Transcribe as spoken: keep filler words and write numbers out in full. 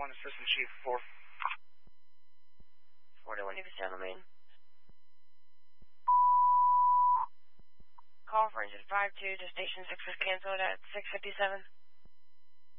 one, Assistant Chief four. forty-one, you can stay on the main. Call for engine five two to station six was canceled at six fifty-seven.